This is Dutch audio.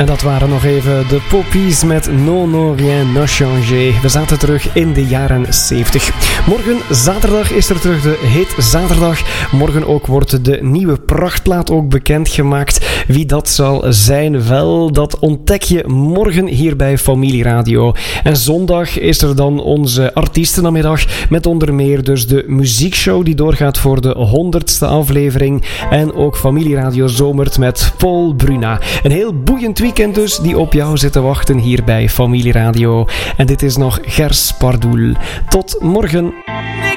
En dat waren nog even de Poppies met Non rien n'a changé. We zaten terug in de jaren 70. Morgen zaterdag is er terug de Hit Zaterdag. Morgen ook wordt de nieuwe prachtplaat ook bekendgemaakt. Wie dat zal zijn, wel, dat ontdek je morgen hier bij Familie Radio. En zondag is er dan onze artiestenamiddag met onder meer dus de muziekshow die doorgaat voor de 100ste aflevering. En ook Familie Radio zomert met Paul Bruna. Een heel boeiend weekend dus die op jou zit te wachten hier bij Familie Radio. En dit is nog Gers Pardoel. Tot morgen.